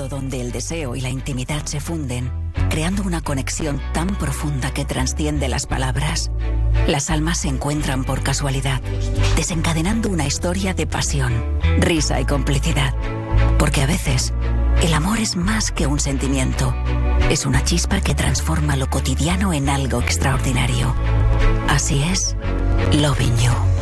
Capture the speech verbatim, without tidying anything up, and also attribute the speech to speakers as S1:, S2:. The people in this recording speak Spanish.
S1: mundo donde el deseo y la intimidad se funden, creando una conexión tan profunda que trasciende las palabras. Las almas se encuentran por casualidad, desencadenando una historia de pasión, risa y complicidad. Porque a veces, el amor es más que un sentimiento. Es una chispa que transforma lo cotidiano en algo extraordinario. Así es, Loving You.